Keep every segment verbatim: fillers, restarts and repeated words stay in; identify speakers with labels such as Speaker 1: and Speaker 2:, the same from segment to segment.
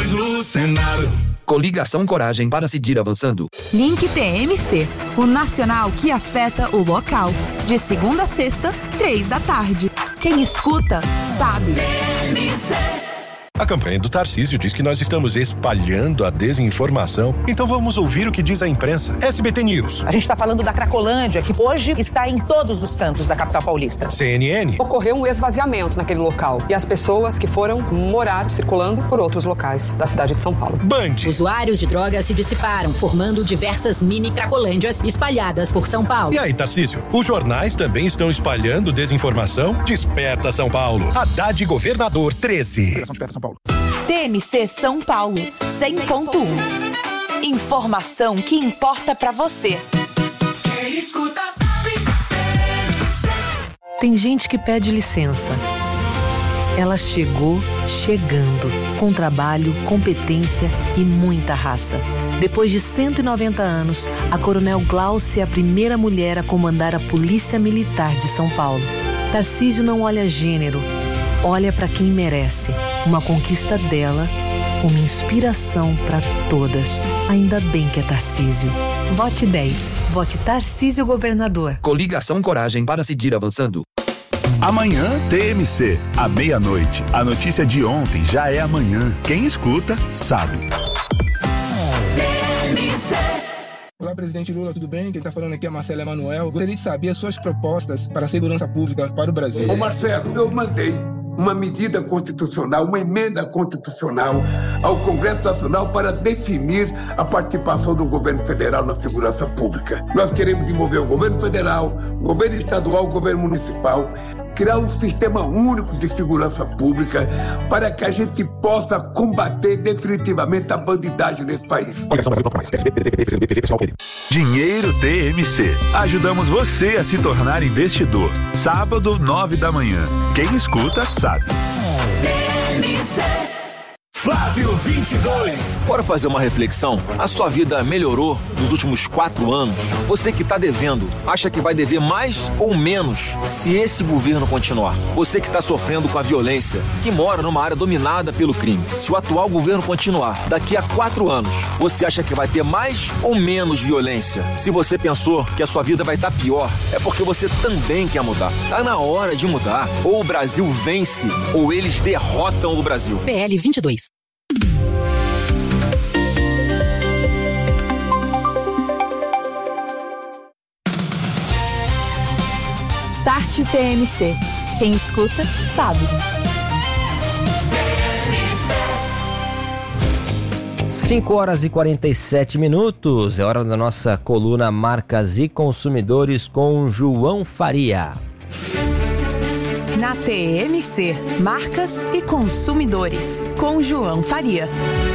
Speaker 1: nós no Senado.
Speaker 2: Coligação Coragem para seguir avançando.
Speaker 3: Link T M C, o nacional que afeta o local. De segunda a sexta, três da tarde. Quem escuta, sabe.
Speaker 1: T M C.
Speaker 4: A campanha do Tarcísio diz que nós estamos espalhando a desinformação. Então vamos ouvir o que diz a imprensa. S B T News.
Speaker 5: A gente está falando da Cracolândia, que hoje está em todos os cantos da capital paulista.
Speaker 4: C N N.
Speaker 6: Ocorreu um esvaziamento naquele local e as pessoas que foram morar circulando por outros locais da cidade de São Paulo.
Speaker 4: Band.
Speaker 7: Usuários de drogas se dissiparam, formando diversas mini Cracolândias espalhadas por São Paulo.
Speaker 4: E aí, Tarcísio, os jornais também estão espalhando desinformação? Desperta São Paulo. Haddad Governador treze.
Speaker 3: Desperta São Paulo. T M C São Paulo, cem ponto um. Informação que importa pra você.
Speaker 1: Quem escuta sabe.
Speaker 8: Tem gente que pede licença. Ela chegou chegando, com trabalho, competência e muita raça. Depois de cento e noventa anos, a Coronel Glaucia é a primeira mulher a comandar a Polícia Militar de São Paulo. Tarcísio não olha gênero, olha para quem merece. Uma conquista dela, uma inspiração para todas. Ainda bem que é Tarcísio. Vote dez. Vote Tarcísio Governador.
Speaker 2: Coligação Coragem para seguir avançando.
Speaker 9: Amanhã, T M C, à meia-noite. A notícia de ontem já é amanhã. Quem escuta, sabe.
Speaker 10: Olá, presidente Lula, tudo bem? Quem está falando aqui é Marcelo Emanuel. Gostaria de saber as suas propostas para a segurança pública para o Brasil.
Speaker 11: Ô Marcelo, eu mandei uma medida constitucional, uma emenda constitucional ao Congresso Nacional para definir a participação do governo federal na segurança pública. Nós queremos envolver o governo federal, o governo estadual, o governo municipal, criar um sistema único de segurança pública para que a gente possa combater definitivamente a bandidagem nesse país.
Speaker 12: Dinheiro T M C. Ajudamos você a se tornar investidor. Sábado, nove da manhã. Quem escuta, sabe.
Speaker 1: T M C.
Speaker 13: Flávio vinte e dois.
Speaker 14: Bora fazer uma reflexão? A sua vida melhorou nos últimos quatro anos? Você que está devendo, acha que vai dever mais ou menos se esse governo continuar? Você que está sofrendo com a violência, que mora numa área dominada pelo crime, se o atual governo continuar, daqui a quatro anos, você acha que vai ter mais ou menos violência? Se você pensou que a sua vida vai estar pior, é porque você também quer mudar. Tá na hora de mudar. Ou o Brasil vence, ou eles derrotam o Brasil.
Speaker 7: P L vinte e dois.
Speaker 3: Start T M C. Quem escuta, sabe.
Speaker 15: cinco horas e quarenta e sete minutos. É hora da nossa coluna Marcas e Consumidores com João Faria.
Speaker 3: Na T M C, Marcas e Consumidores, com João Faria.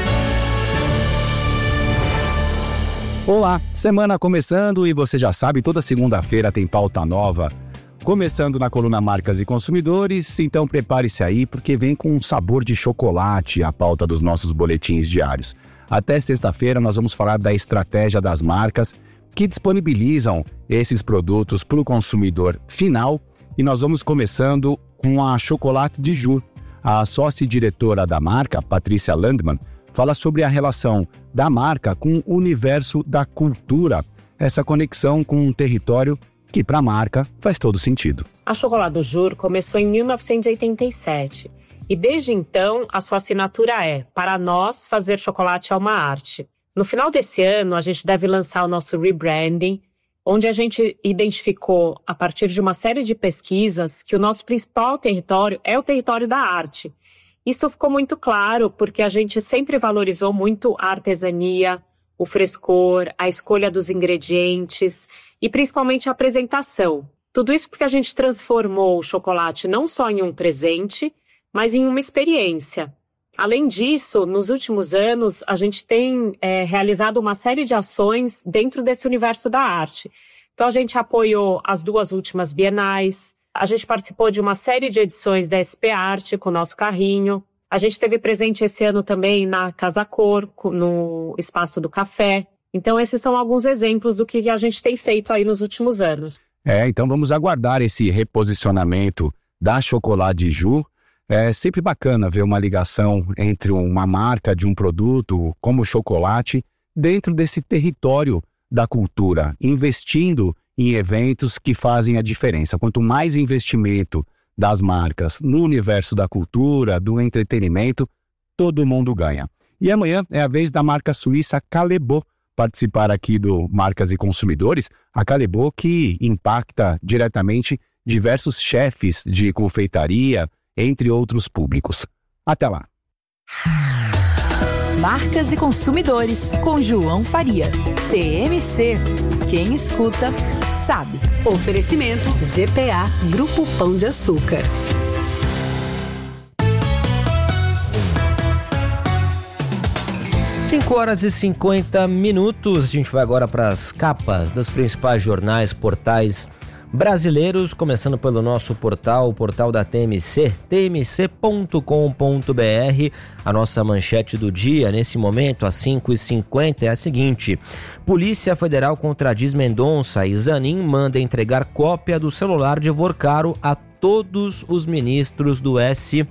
Speaker 16: Olá, semana começando e você já sabe, toda segunda-feira tem pauta nova. Começando na coluna Marcas e Consumidores, então prepare-se aí porque vem com um sabor de chocolate a pauta dos nossos boletins diários. Até sexta-feira nós vamos falar da estratégia das marcas que disponibilizam esses produtos para o consumidor final. E nós vamos começando com a Chocolate de Ju. A sócia-diretora da marca, Patrícia Landman, fala sobre a relação da marca com o universo da cultura, essa conexão com um território que para a marca faz todo sentido.
Speaker 17: A Chocolate do Jur começou em mil novecentos e oitenta e sete e desde então a sua assinatura é: para nós, fazer chocolate é uma arte. No final desse ano a gente deve lançar o nosso rebranding, onde a gente identificou, a partir de uma série de pesquisas, que o nosso principal território é o território da arte. Isso ficou muito claro porque a gente sempre valorizou muito a artesania, o frescor, a escolha dos ingredientes e principalmente a apresentação. Tudo isso porque a gente transformou o chocolate não só em um presente, mas em uma experiência. Além disso, nos últimos anos, a gente tem é, realizado uma série de ações dentro desse universo da arte. Então, a gente apoiou as duas últimas bienais, a gente participou de uma série de edições da S P Arte com o nosso carrinho, a gente esteve presente esse ano também na Casa Cor, no Espaço do Café. Então, esses são alguns exemplos do que a gente tem feito aí nos últimos anos.
Speaker 16: É, então vamos aguardar esse reposicionamento da Chocolate de Ju. É sempre bacana ver uma ligação entre uma marca de um produto, como o chocolate, dentro desse território da cultura, investindo em eventos que fazem a diferença. Quanto mais investimento das marcas no universo da cultura, do entretenimento, todo mundo ganha. E amanhã é a vez da marca suíça Callebaut participar aqui do Marcas e Consumidores. A Callebaut que impacta diretamente diversos chefes de confeitaria, entre outros públicos. Até lá.
Speaker 3: Marcas e Consumidores, com João Faria. T M C. Quem escuta, sabe.
Speaker 7: Oferecimento G P A, Grupo Pão de Açúcar.
Speaker 15: cinco horas e cinquenta minutos. A gente vai agora para as capas dos principais jornais, portais brasileiros, começando pelo nosso portal, o portal da T M C, t m c ponto com ponto b r. A nossa manchete do dia, nesse momento, às cinco e cinquenta, é a seguinte: Polícia Federal contradiz Mendonça e Zanin manda entregar cópia do celular de Vorcaro a todos os ministros do S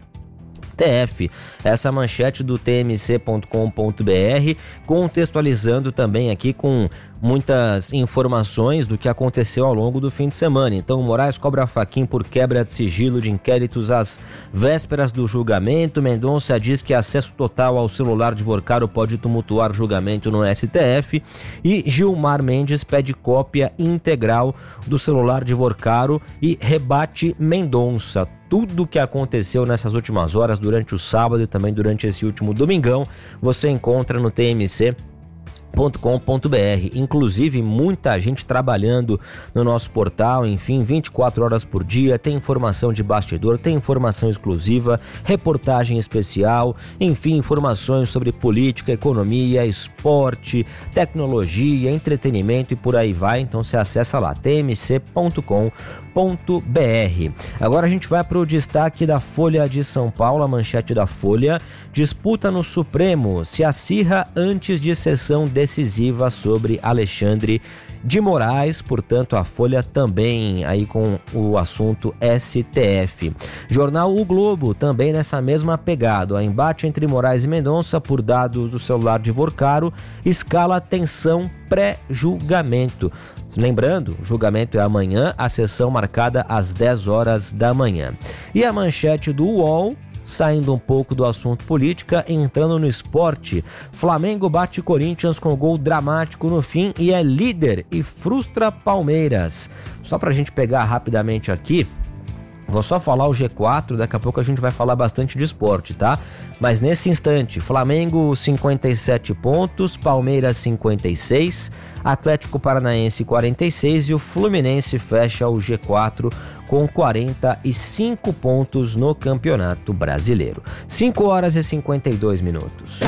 Speaker 15: T F. Essa manchete do t m c ponto com ponto b r, contextualizando também aqui com muitas informações do que aconteceu ao longo do fim de semana. Então, Moraes cobra faquim por quebra de sigilo de inquéritos às vésperas do julgamento. Mendonça diz que acesso total ao celular de Vorcaro pode tumultuar julgamento no S T F. E Gilmar Mendes pede cópia integral do celular de Vorcaro e rebate Mendonça. Tudo o que aconteceu nessas últimas horas, durante o sábado e também durante esse último domingão, você encontra no t m c ponto com ponto b r. Inclusive, muita gente trabalhando no nosso portal, enfim, vinte e quatro horas por dia, tem informação de bastidor, tem informação exclusiva, reportagem especial, enfim, informações sobre política, economia, esporte, tecnologia, entretenimento e por aí vai. Então você acessa lá, t m c ponto com ponto b r. Agora a gente vai para o destaque da Folha de São Paulo, a manchete da Folha: disputa no Supremo se acirra antes de sessão decisiva sobre Alexandre de Moraes. Portanto, a Folha também aí com o assunto S T F. Jornal O Globo também nessa mesma pegada. O embate entre Moraes e Mendonça por dados do celular de Vorcaro escala tensão pré-julgamento. Lembrando, o julgamento é amanhã, a sessão marcada às dez horas da manhã. E a manchete do U O L, saindo um pouco do assunto política, entrando no esporte: Flamengo bate Corinthians com gol dramático no fim e é líder e frustra Palmeiras. Só pra gente pegar rapidamente aqui, vou só falar o G quatro, daqui a pouco a gente vai falar bastante de esporte, tá? Mas nesse instante, Flamengo cinquenta e sete pontos, Palmeiras cinquenta e seis, Atlético Paranaense quarenta e seis e o Fluminense fecha o G quatro com quarenta e cinco pontos no Campeonato Brasileiro. cinco horas e cinquenta e dois minutos.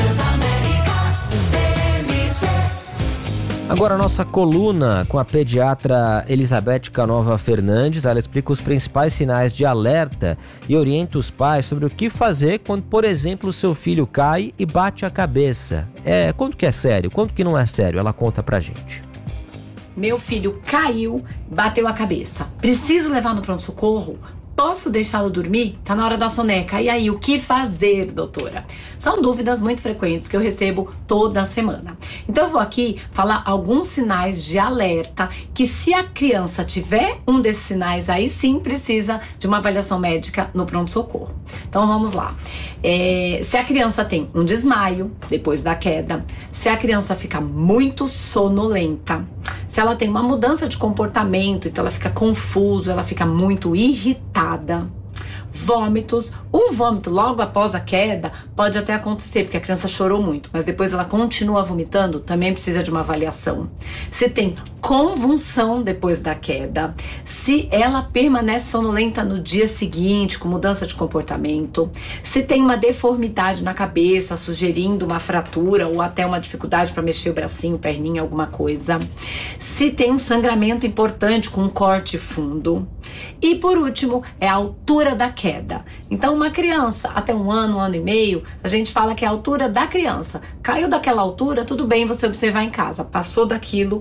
Speaker 15: Agora a nossa coluna com a pediatra Elizabeth Canova Fernandes. Ela explica os principais sinais de alerta e orienta os pais sobre o que fazer quando, por exemplo, o seu filho cai e bate a cabeça. É, quanto que é sério, quanto que não é sério? Ela conta pra gente.
Speaker 18: Meu filho caiu, bateu a cabeça. Preciso levar no pronto-socorro? Posso deixá-lo dormir? Tá na hora da soneca. E aí, o que fazer, doutora? São dúvidas muito frequentes que eu recebo toda semana. Então eu vou aqui falar alguns sinais de alerta que, se a criança tiver um desses sinais, aí sim precisa de uma avaliação médica no pronto-socorro. Então vamos lá. É, se a criança tem um desmaio depois da queda, se a criança fica muito sonolenta, se ela tem uma mudança de comportamento, então ela fica confusa, ela fica muito irritada, vômitos, um vômito logo após a queda pode até acontecer, porque a criança chorou muito, mas depois ela continua vomitando, também precisa de uma avaliação. Se tem convulsão depois da queda, se ela permanece sonolenta no dia seguinte, com mudança de comportamento, se tem uma deformidade na cabeça, sugerindo uma fratura ou até uma dificuldade para mexer o bracinho, perninha, alguma coisa, se tem um sangramento importante com um corte fundo, e por último é a altura da queda. Então, uma criança até um ano, um ano e meio, a gente fala que é a altura da criança. Caiu daquela altura, tudo bem você observar em casa. Passou daquilo,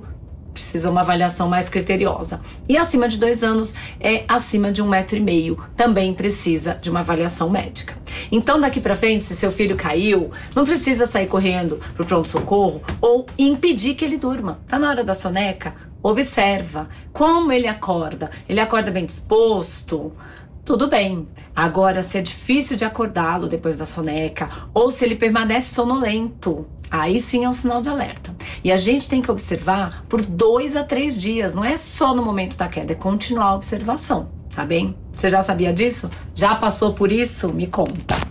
Speaker 18: Precisa uma avaliação mais criteriosa. E acima de dois anos é acima de um metro e meio. Também precisa de uma avaliação médica. Então, daqui pra frente, se seu filho caiu, não precisa sair correndo pro pronto-socorro ou impedir que ele durma. Tá na hora da soneca? Observa como ele acorda. Ele acorda bem disposto? Tudo bem. Agora, se é difícil de acordá-lo depois da soneca ou se ele permanece sonolento, aí sim é um sinal de alerta. E a gente tem que observar por dois a três dias. Não é só no momento da queda, é continuar a observação, tá bem? Você já sabia disso? Já passou por isso? Me conta.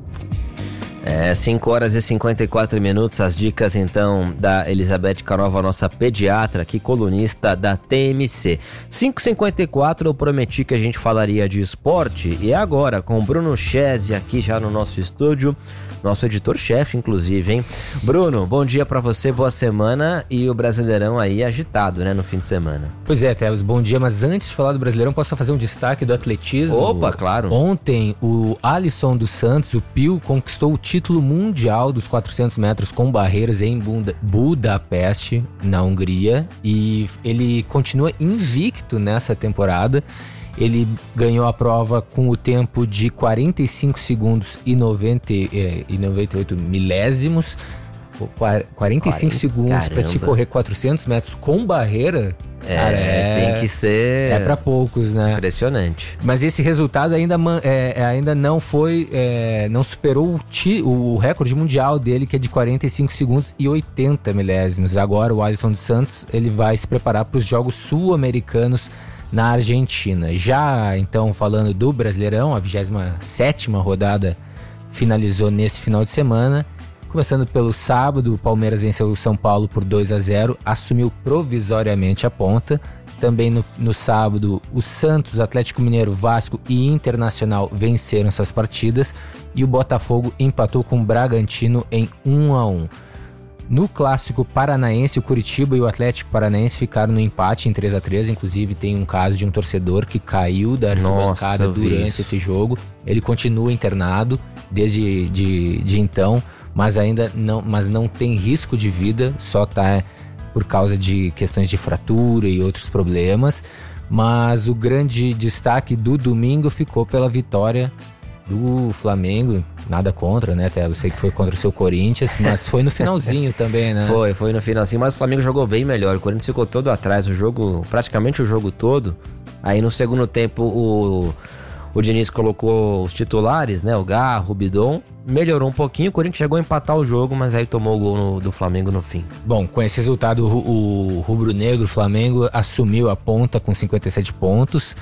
Speaker 15: É, cinco horas e cinquenta e quatro minutos, as dicas então da Elizabeth Canova, nossa pediatra aqui, colunista da T M C. cinco e cinquenta e quatro, eu prometi que a gente falaria de esporte e agora com o Bruno Chese aqui já no nosso estúdio, nosso editor-chefe inclusive, hein? Bruno, bom dia pra você, boa semana e o Brasileirão aí agitado, né, no fim de semana.
Speaker 19: Pois é, Teles, bom dia, mas antes de falar do Brasileirão, posso só fazer um destaque do atletismo?
Speaker 15: Opa, claro.
Speaker 19: Ontem, o Alisson dos Santos, o Pio, conquistou o título mundial dos quatrocentos metros com barreiras em Buda, Budapeste, na Hungria, e ele continua invicto nessa temporada. Ele ganhou a prova com o tempo de quarenta e cinco segundos e, noventa, e noventa e oito milésimos. quarenta e cinco segundos para te correr quatrocentos metros com barreira.
Speaker 15: É, cara, é, tem que ser...
Speaker 19: É para poucos, né?
Speaker 15: Impressionante.
Speaker 19: Mas esse resultado ainda, é, ainda não foi... É, não superou o, ti, o recorde mundial dele, que é de quarenta e cinco segundos e oitenta milésimos. Agora o Alisson dos Santos, ele vai se preparar para os Jogos Sul-Americanos na Argentina. Já, então, falando do Brasileirão, a vigésima sétima rodada finalizou nesse final de semana. Começando pelo sábado, o Palmeiras venceu o São Paulo por dois a zero, assumiu provisoriamente a ponta. Também no, no sábado, o Santos, Atlético Mineiro, Vasco e Internacional venceram suas partidas e o Botafogo empatou com o Bragantino em um a um. No clássico paranaense, o Curitiba e o Atlético Paranaense ficaram no empate em três a três. Inclusive tem um caso de um torcedor que caiu da arquibancada durante esse jogo. Ele continua internado desde de, de então, mas ainda não, mas não tem risco de vida, só tá por causa de questões de fratura e outros problemas. Mas o grande destaque do domingo ficou pela vitória do Flamengo, nada contra, né, Telo? Eu sei que foi contra o seu Corinthians, mas foi no finalzinho também, né?
Speaker 15: Foi, foi no finalzinho, mas o Flamengo jogou bem melhor. O Corinthians ficou todo atrás, o jogo, praticamente o jogo todo. Aí no segundo tempo o, o Diniz colocou os titulares, né, o Garro, o Bidon, melhorou um pouquinho. O Corinthians chegou a empatar o jogo, mas aí tomou o gol no, do Flamengo no fim.
Speaker 19: Bom, com esse resultado, o, o rubro-negro, o Flamengo, assumiu a ponta com cinquenta e sete pontos.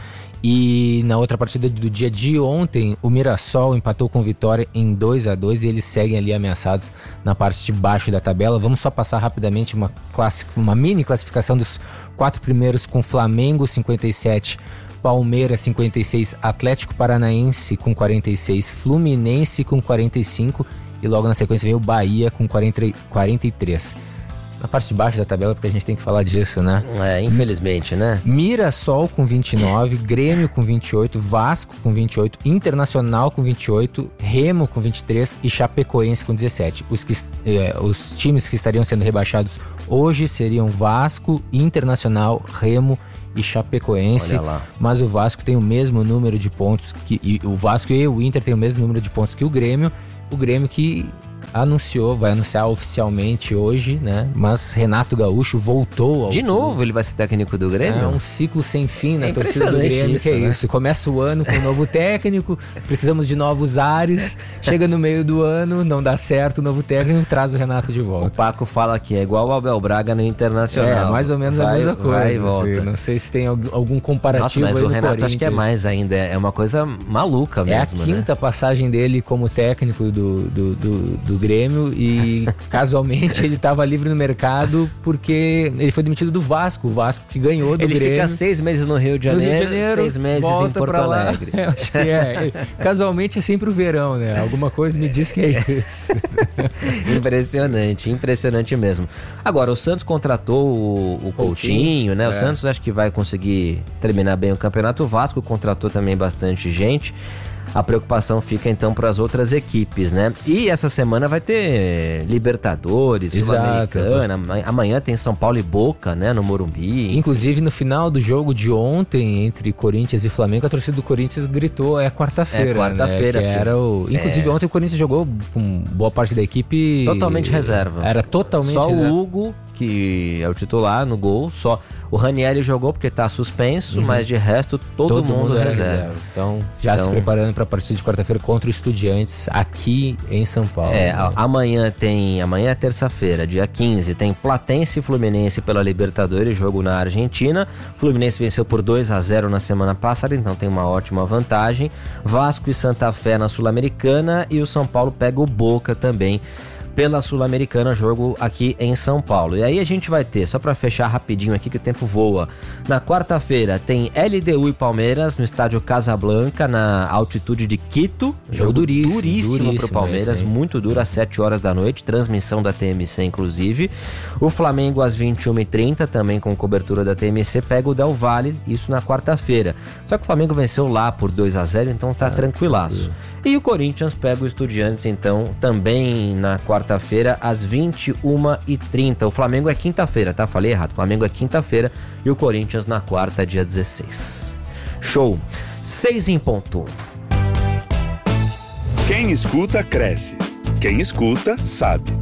Speaker 19: E na outra partida do dia de ontem, o Mirassol empatou com Vitória em dois a dois e eles seguem ali ameaçados na parte de baixo da tabela. Vamos só passar rapidamente uma, classic, uma mini classificação dos quatro primeiros, com Flamengo cinquenta e sete, Palmeiras cinquenta e seis, Atlético Paranaense com quarenta e seis, Fluminense com quarenta e cinco e logo na sequência vem o Bahia com quarenta e três. Na parte de baixo da tabela, porque a gente tem que falar disso, né?
Speaker 15: É, infelizmente, né?
Speaker 19: Miirassol com vinte e nove, Grêmio com vinte e oito, Vasco com vinte e oito, Internacional com vinte e oito, Remo com vinte e três e Chapecoense com dezessete. Os, que, eh, os times que estariam sendo rebaixados hoje seriam Vasco, Internacional, Remo e Chapecoense.
Speaker 15: Olha lá.
Speaker 19: Mas o Vasco tem o mesmo número de pontos que... E o Vasco e o Inter tem o mesmo número de pontos que o Grêmio. O Grêmio que anunciou, vai anunciar oficialmente hoje, né? Mas Renato Gaúcho voltou ao...
Speaker 15: De novo ele vai ser técnico do Grêmio?
Speaker 19: É um ciclo sem fim na é torcida do Grêmio, isso, que é né? isso. Começa o ano com um novo técnico, precisamos de novos ares, chega no meio do ano, não dá certo o novo técnico, traz o Renato de volta.
Speaker 15: O Paco fala que é igual o Abel Braga no Internacional.
Speaker 19: É, mais ou menos vai, a mesma coisa.
Speaker 15: Vai e volta.
Speaker 19: Assim, não sei se tem algum comparativo.
Speaker 15: Nossa, mas
Speaker 19: aí
Speaker 15: o Renato acho que é
Speaker 19: Corinthians.
Speaker 15: mais ainda, é uma coisa maluca mesmo,
Speaker 19: É a quinta
Speaker 15: né?
Speaker 19: passagem dele como técnico do, do, do, do Grêmio e casualmente ele estava livre no mercado porque ele foi demitido do Vasco, o Vasco que ganhou do
Speaker 15: ele
Speaker 19: Grêmio.
Speaker 15: Ele fica seis meses no Rio de Janeiro,
Speaker 19: Rio de Janeiro
Speaker 15: seis meses em Porto Alegre.
Speaker 19: É, acho que é. Casualmente é sempre o verão, né? Alguma coisa me diz que é isso.
Speaker 15: Impressionante, impressionante mesmo. Agora, o Santos contratou o, o Coutinho, Coutinho, né? É. O Santos acho que vai conseguir terminar bem o campeonato. O Vasco contratou também bastante gente. a preocupação fica então para as outras equipes, né? E essa semana vai ter Libertadores, Sul-Americana, amanhã tem São Paulo e Boca, né, no Morumbi.
Speaker 19: Inclusive no final do jogo de ontem entre Corinthians e Flamengo, a torcida do Corinthians gritou é quarta-feira,
Speaker 15: é quarta-feira,
Speaker 19: né? Que era o... Inclusive
Speaker 15: é...
Speaker 19: ontem o Corinthians jogou com boa parte da equipe
Speaker 15: totalmente reserva.
Speaker 19: Era totalmente
Speaker 15: só
Speaker 19: reserva.
Speaker 15: o Hugo, que é o titular no gol, só o Ranieri jogou porque tá suspenso, uhum. mas de resto todo, todo mundo, mundo reserva. reserva.
Speaker 19: Então, já então, se preparando para a partida de quarta-feira contra o Estudiantes aqui em São Paulo.
Speaker 15: É, né? amanhã tem, amanhã é terça-feira, dia quinze, tem Platense e Fluminense pela Libertadores, jogo na Argentina. Fluminense venceu por dois a zero na semana passada, então tem uma ótima vantagem. Vasco e Santa Fé na Sul-Americana e o São Paulo pega o Boca também pela Sul-Americana, jogo aqui em São Paulo. E aí a gente vai ter, só para fechar rapidinho aqui que o tempo voa, na quarta-feira tem L D U e Palmeiras no estádio Casablanca, na altitude de Quito, jogo, jogo duríssimo, duríssimo, duríssimo pro Palmeiras, esse, muito duro, às sete horas da noite, transmissão da T M C inclusive. O Flamengo às vinte e uma e trinta, também com cobertura da T M C, pega o Del Valle, isso na quarta-feira. Só que o Flamengo venceu lá por dois a zero, então tá ah, tranquilaço. E o Corinthians pega o Estudiantes, então, também na quarta-feira, às vinte e uma e trinta. O Flamengo é quinta-feira, tá? Falei errado. O Flamengo é quinta-feira e o Corinthians na quarta, dia dezesseis. Show. Seis em ponto.
Speaker 13: Quem escuta, cresce. Quem escuta, sabe.